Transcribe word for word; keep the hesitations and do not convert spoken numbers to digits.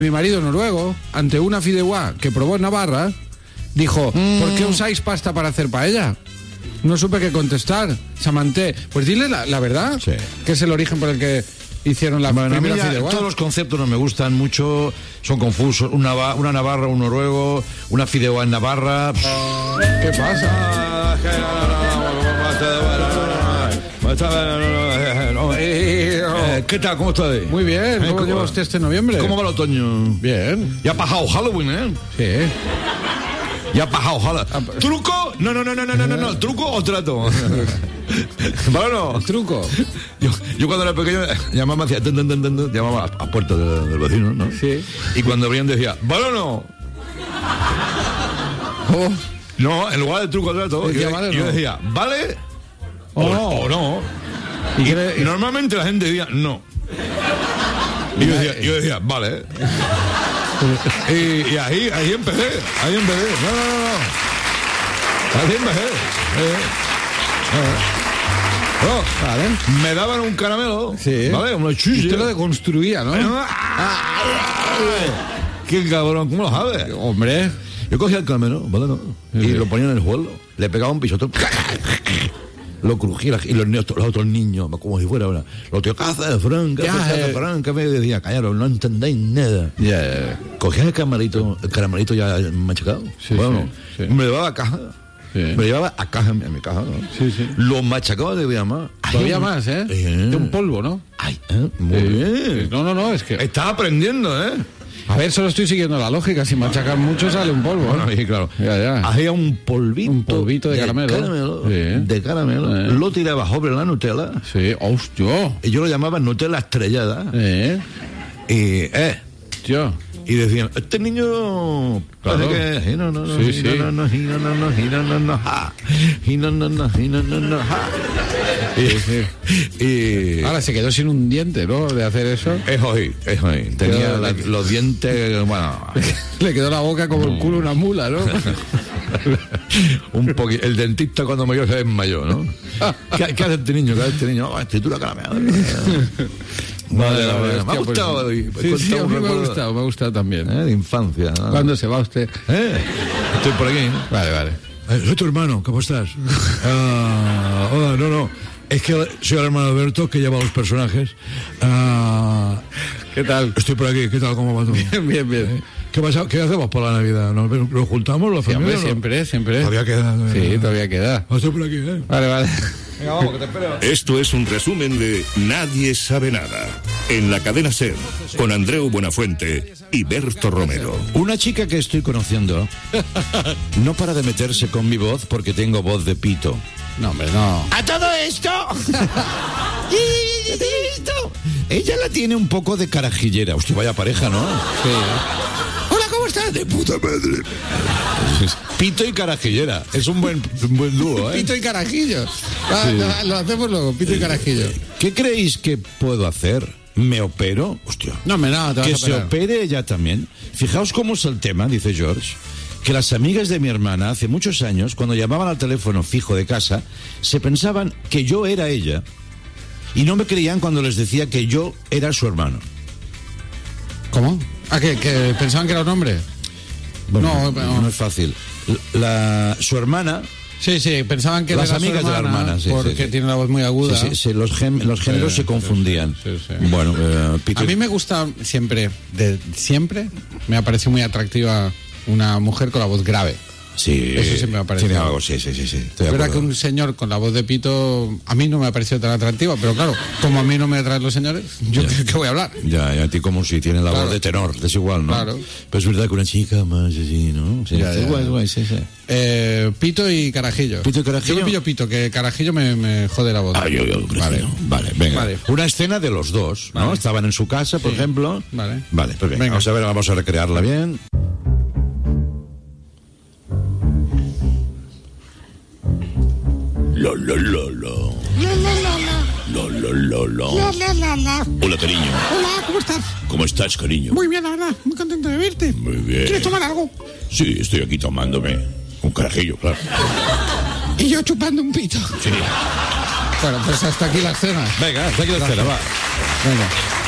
Mi marido noruego, ante una fideuá que probó en Navarra, dijo, mm. ¿por qué usáis pasta para hacer paella? No supe qué contestar. Samanté, pues dile la, la verdad, sí. que es el origen por el que hicieron la bueno, primera ya, fideuá. Todos los conceptos no me gustan mucho, son confusos. Una, una Navarra, un noruego, una fideuá en Navarra. ¿Qué pasa? Eh, ¿Qué tal? ¿Cómo está? Muy bien. ¿Cómo eh, lleva usted este noviembre? ¿Cómo va el otoño? Bien. Ya ha pasado Halloween, ¿eh? Sí. Ya ha pasado Halloween. ¿Truco? No, no, no, no, no, no, no. ¿Truco o trato? Bueno, truco. Yo, yo cuando era pequeño llamaba, hacía, dun, dun, dun, dun, llamaba a, a puerta de, del vecino, ¿no? Sí. Y cuando abrían decía, ¿vale o no? Oh. No, en lugar de truco o trato, decía, yo, vale, yo no. decía, ¿vale? O, o no. O no. Y, y, y normalmente la gente decía, no. Y yo decía, yo decía vale. y, y ahí, ahí empecé, ahí empecé. No, no, no, no. Ahí empecé. Eh, eh. Oh, vale. Me daban un caramelo, sí. ¿vale? Una chucha. Usted lo deconstruía, ¿no? ¡Qué cabrón! ¿Cómo lo sabes? Hombre. Yo cogía el caramelo, ¿vale? ¿no? Sí. Y lo ponía en el suelo, le pegaba un pisotón. Lo crujía y los, los otros niños, como si fuera ahora. Los tíos, caza de franca, caza de franca, me decía, callaros, no entendéis nada. Yeah, yeah. Cogía el caramelito, el caramelito ya machacado. Sí, bueno, sí, sí. me lo llevaba a caja. Sí. Me lo llevaba a caja, a mi caja, ¿no? Sí, sí. Lo machacaba todavía más. Todavía Ay, más, ¿eh? eh. De un polvo, ¿no? Ay, eh, muy sí. bien. No, no, no, es que... Estás aprendiendo, ¿eh? A ver, solo estoy siguiendo la lógica. Si machacan mucho sale un polvo. Bueno, sí, claro. Ya, ya. Hacía un polvito. Un polvito de, de caramelo. caramelo sí. De caramelo. Sí. Lo tiraba sobre la Nutella. Sí, hostia. Y yo lo llamaba Nutella estrellada. Sí. Y, eh. Yo. Y decían, este niño... Claro. Que... No, no, no, sí, sí. no, no, no, no, no, no, no, no, ja. No, no, no, no, no, no, ja. Sí, sí. Y... Ahora se quedó sin un diente, ¿no? De hacer eso. Es hoy, es hoy. Tenía la, los dientes, bueno... Le quedó la boca como el culo una mula, ¿no? Un poquito. El dentista cuando me vio se desmayó, ¿no? ¿Qué, ¿Qué hace este niño? ¿Qué hace este niño? Oh, escritura caramelo. Vale, vale, vale. Me ha gustado. Pues, sí, sí, a mí me ha gustado, me ha gustado también. ¿Eh? De infancia, ¿no? ¿Cuándo se va usted? ¿Eh? Estoy por aquí. ¿eh? Vale, vale. Eh, soy tu hermano, ¿cómo estás? uh, hola, no, no. Es que soy el hermano Alberto que lleva los personajes. Uh, ¿Qué tal? Estoy por aquí, ¿qué tal? ¿Cómo va todo? Bien, bien, bien. ¿Eh? ¿Qué pasa? ¿Qué hacemos por la Navidad? ¿Nos, nos juntamos la familia? Sí, hombre, siempre, siempre. Todavía queda. Sí, todavía queda. Estoy por aquí, ¿eh? Vale, vale. Venga, vamos, que te espero. Esto es un resumen de Nadie sabe nada. En la cadena SER, con Andreu Buenafuente y Berto Romero. Una chica que estoy conociendo no para de meterse con mi voz porque tengo voz de pito. No, hombre, no. ¡A todo esto! esto! Ella la tiene un poco de carajillera. Hostia, vaya pareja, ¿no? Sí. Hola, ¿cómo estás? De puta madre. Pito y carajillera. Es un buen, un buen dúo, ¿eh? Pito y carajillo. Ah, sí. lo, lo hacemos luego, pito y carajillo. ¿Qué creéis que puedo hacer? ¿Me opero? Hostia. No, me no, te vas que a se opere ella también. Fijaos cómo es el tema, dice George. Que las amigas de mi hermana hace muchos años, cuando llamaban al teléfono fijo de casa, se pensaban que yo era ella y no me creían cuando les decía que yo era su hermano. ¿Cómo? Ah, que, que pensaban que era un hombre. Bueno, no, no, no es fácil. La, su hermana... Sí, sí, pensaban que las era amigas su hermana, de la hermana, sí, porque sí, sí. tiene una voz muy aguda. Sí, sí, sí, los, gem, los géneros sí, se confundían. Sí, sí, sí. Bueno, eh, Pito... A mí me gusta siempre, de siempre, me ha parecido muy atractiva una mujer con la voz grave. Sí, eso sí me ha parecido. Tiene algo, sí, sí, sí. sí es verdad que un señor con la voz de pito a mí no me ha parecido tan atractiva, pero claro, como a mí no me atraen los señores, yo creo que voy a hablar. Ya, ya, a ti como si tiene la claro. voz de tenor, es igual, ¿no? Claro. Pero es verdad que una chica más así, ¿no? Sí, ya, ya, guay, guay, sí, sí. Eh, pito y carajillo. Pito y carajillo. Yo me pillo pito, que carajillo me, me jode la voz. Ah, yo, yo, vale, vale, venga. Vale. Una escena de los dos, ¿no? Vale. Estaban en su casa, por sí. ejemplo. Vale. Vale, pues venga, venga. Vamos a ver, vamos a recrearla bien. La la la la. La la la la. La la la la. La la la la. Hola, cariño. Hola, ¿cómo estás? ¿Cómo estás, cariño? Muy bien, la verdad. Muy contento de verte. Muy bien. ¿Quieres tomar algo? Sí, estoy aquí tomándome un carajillo, claro. Y yo chupando un pito. Sí. Bueno, pues hasta aquí la escena. Venga, hasta aquí la escena, va. Venga.